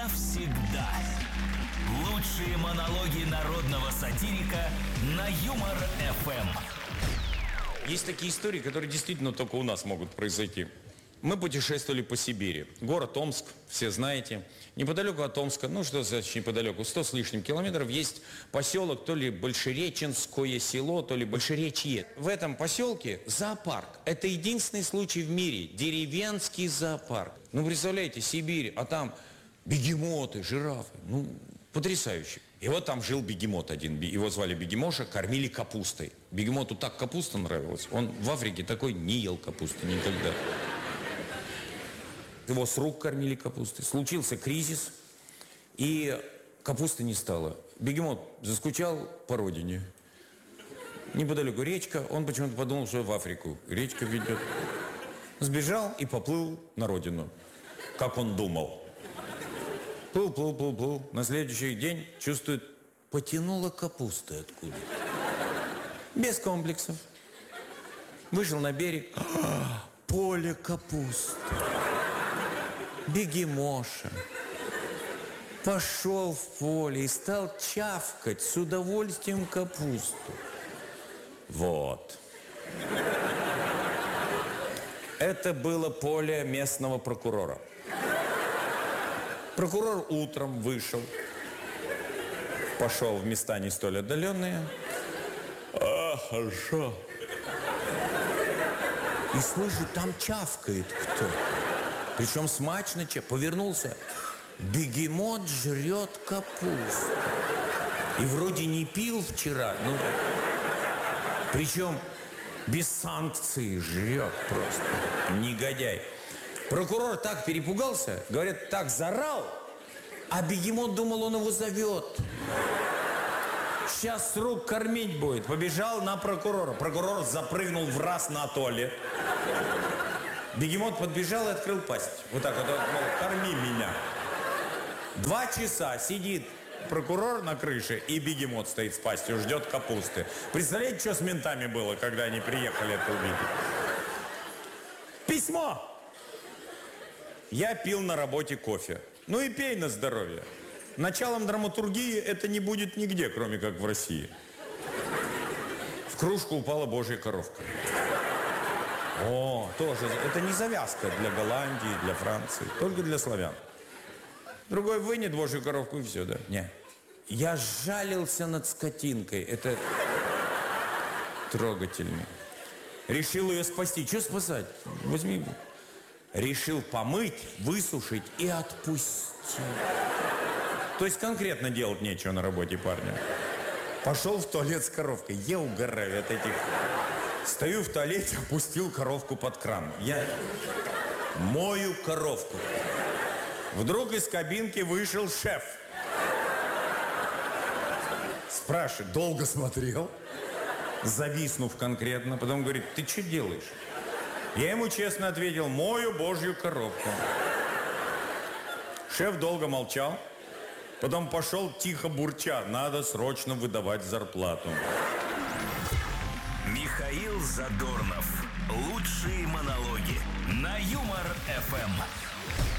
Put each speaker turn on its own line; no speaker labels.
навсегда. Лучшие монологи народного сатирика на Юмор ФМ.
Есть такие истории, которые действительно только у нас могут произойти. Мы путешествовали по Сибири. Город Омск, все знаете. Неподалеку от Омска, что значит неподалеку, 100 с лишним километров, есть поселок, то ли Большереченское село, то ли Большеречье. В этом поселке зоопарк. Это единственный случай в мире. Деревенский зоопарк. Представляете, Сибирь, а там бегемоты, жирафы. Потрясающе. И вот там жил бегемот один. Его звали Бегемоша, кормили капустой. Бегемоту так капуста нравилась. Он в Африке такой не ел капусты никогда. Его с рук кормили капустой. Случился кризис, и капусты не стало. Бегемот заскучал по родине. Неподалеку речка. Он почему-то подумал, что в Африку речка ведет. Сбежал и поплыл на родину. Как он думал. Плыл. На следующий день чувствует, потянуло капустой откуда. Без комплексов. Вышел на берег. Поле капусты. Бегемоша пошел в поле и стал чавкать с удовольствием капусту. Вот. Это было поле местного прокурора. Прокурор утром вышел, пошел в места не столь отдаленные. Хорошо. И слышит, там чавкает кто-то. Причем смачно повернулся. Бегемот жрет капусту. И вроде не пил вчера. Причем без санкций жрет просто. Негодяй. Прокурор так перепугался, говорят, так заорал, а бегемот думал, он его зовет. Сейчас с рук кормить будет. Побежал на прокурора. Прокурор запрыгнул в раз на туалет. Бегемот подбежал и открыл пасть. Вот так вот, мол, корми меня. 2 часа сидит прокурор на крыше, и бегемот стоит с пастью, ждет капусты. Представляете, что с ментами было, когда они приехали это увидеть? Письмо! Я пил на работе кофе. И пей на здоровье. Началом драматургии это не будет нигде, кроме как в России. В кружку упала божья коровка. Тоже. Это не завязка для Голландии, для Франции. Только для славян. Другой вынет божью коровку и все, да? Не. Я жалился над скотинкой. Это трогательно. Решил ее спасти. Что спасать? Возьми. Решил помыть, высушить и отпустить. То есть конкретно делать нечего на работе парня. Пошел в туалет с коровкой. Я угораю от этих... Стою в туалете, опустил коровку под кран. Я мою коровку. Вдруг из кабинки вышел шеф. Спрашивает, долго смотрел, зависнув конкретно. Потом говорит, ты что делаешь? Я ему честно ответил, мою божью коровку. Шеф долго молчал. Потом пошел тихо бурча. Надо срочно выдавать зарплату.
Михаил Задорнов. Лучшие монологи на Юмор ФМ.